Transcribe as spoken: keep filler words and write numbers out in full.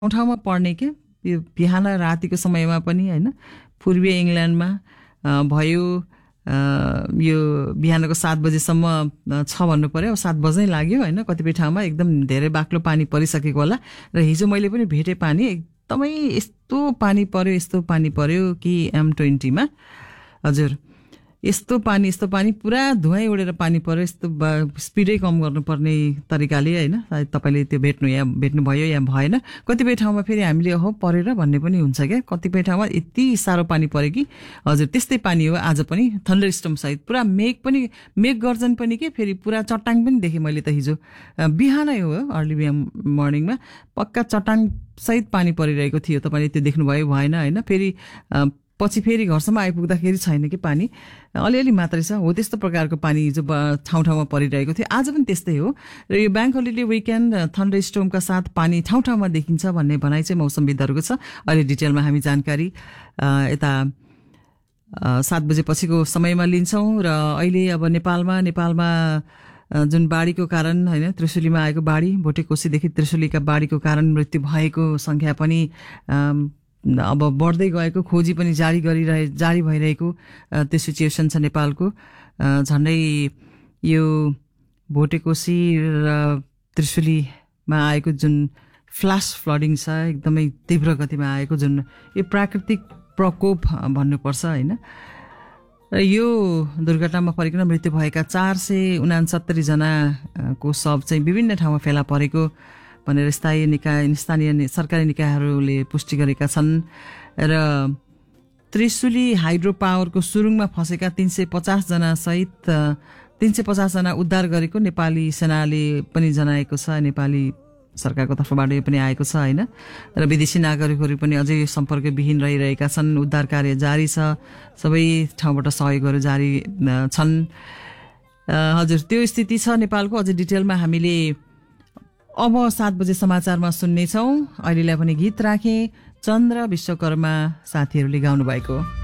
ठाउँमा पर्ने के यो बिहान रातिको समयमा पनि हैन पूर्वी इंग्ल्यान्डमा भयो यो बिहानको सात बजेसम्म छ भन्नु पर्यो सात बजे लाग्यो हैन कतिपय ठाउँमा एकदम धेरै बाक्लो पानी परिसकेको होला र हिजो मैले पनि भेटे पानी एकदमै यस्तो पानी पर्यो यस्तो पानी पर्यो कि एम ट्वेन्टी मा हजुर यस्तो पानी यस्तो पानी पुरा धुवाई उडेर पानी पर्यो यस्तो स्पिडै कम गर्नुपर्ने तरिकाले हैन तपाईले त्यो भेट्नु या भेट्नु भयो या भएन कतिपय ठाउँमा फेरि हामीले हो परेर भन्ने पनि हुन्छ के कतिपय ठाउँमा यति सारो पानी पर्यो कि हजुर त्यस्तै पानी हो आज पनि थन्डरस्टर्म सहित पुरा मेघ पनि मेघ गर्जन पनि के फेरि पुरा चट्टाङ पनि देखे मैले त हिजो बिहानै हो अर्ली मर्निङमा पक्का चट्टाङ सहित पानी परिरहेको थियो तपाईले त्यो देख्नु भयो भएन हैन फेरि पछि फेरि घरसम्म आइपुग्दाखेरि छैन कि पानी अलिअलि मात्रै छ हो त्यस्तो प्रकारको पानी जो ठाउँ ठाउँमा परिरहेको थियो आज पनि त्यस्तै हो र यो बैंक होलिडे विकेन्ड थन्डर स्टर्मका साथ पानी ठाउँ ठाउँमा देखिन्छ भन्ने भनाइ चाहिँ मौसमविदहरूको छ अहिले डिटेलमा हामी जानकारी यता सात बजे पछिको समयमा लिन्छौं र अहिले अब नेपालमा नेपालमा जुन बाढीको कारण हैन त्रिशुलीमा आएको बाढी भोटेकोसीदेखि त्रिशुलीका बाढीको कारण मृत्यु भएको संख्या पनि अब बढ्दै गएको खोजी पनि जारी गरिरहे जारी भइरहेको त्यो सिचुएसन छ नेपालको झन्डै यो भोटेकोसी र त्रिशुलीमा आएको जुन फ्ल्याश फ्लडिङ छ एकदमै तीव्र गतिमा आएको जुन यो प्राकृतिक प्रकोप भन्नुपर्छ हैन र यो दुर्घटनामा परिकन मृत्यु भएका चार सय उनासत्तरी जनाको शव चाहिँ विभिन्न ठाउँमा फेला परेको भनेर स्थायी निकाय स्थानीय सरकारी निकायहरूले पुष्टि गरेका छन् र त्रिशुली हाइड्रो पावरको सुरुङमा फसेका तीन सय पचास जना सहित तीन सय पचास जना उद्धार गरेको नेपाली सेनाले पनि जनाएको छ नेपाली सरकारको तर्फबाट यो पनि आएको छ हैन र विदेशी नागरिकहरू पनि अझै सम्पर्कविहीन रहिरहेका छन् उद्धार कार्य जारी छ सबै ठाउँबाट सहयोगहरू जारी छन् हजुर त्यो स्थिति छ नेपालको अझै डिटेलमा हामीले अब सात बजे समाचारमा सुन्ने छौं अहिलेलाई पनि गीत राखे चन्द्र विश्वकर्मा साथीहरूले गाउनु भएको